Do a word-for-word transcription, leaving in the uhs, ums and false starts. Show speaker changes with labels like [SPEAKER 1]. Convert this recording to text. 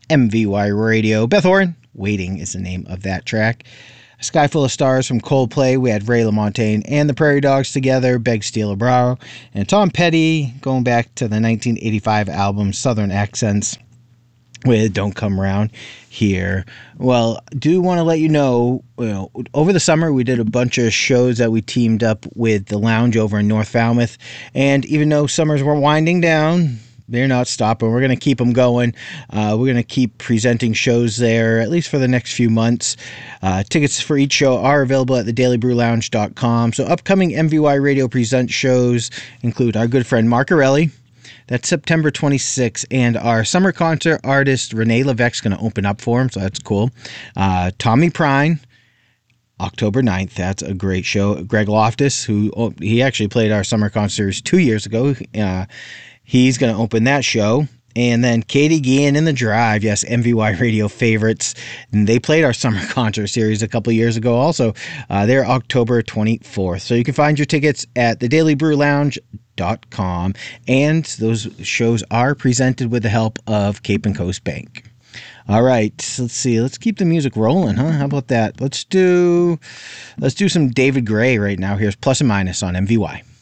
[SPEAKER 1] M V Y Radio. Beth Orton, Waiting is the name of that track. A Sky Full of Stars from Coldplay. We had Ray LaMontagne and the Prairie Dogs together, Beg Steel Brow, and Tom Petty going back to the nineteen eighty-five album Southern Accents with Don't Come Round Here. Well, do want to let you know, you know, over the summer we did a bunch of shows that we teamed up with the Lounge over in North Falmouth, and even though summers were winding down, they're not stopping. We're going to keep them going. Uh, we're going to keep presenting shows there, at least for the next few months. Uh, tickets for each show are available at the daily brew lounge dot com. So upcoming M V Y Radio Present shows include our good friend Mark Arelli. That's September twenty-sixth, and our summer concert artist Renee Levesque's going to open up for him, so that's cool. Uh, Tommy Prine, October ninth. That's a great show. Greg Loftus, who oh, he actually played our summer concerts two years ago. Uh, He's going to open that show. And then Katie Guillen and The Drive, yes, M V Y Radio favorites. And they played our summer concert series a couple years ago also. Uh, they're October twenty-fourth. So you can find your tickets at the daily brew lounge dot com. And those shows are presented with the help of Cape and Coast Bank. All right, let's see. Let's keep the music rolling, huh? How about that? Let's do, let's do some David Gray right now. Here's Plus and Minus on M V Y.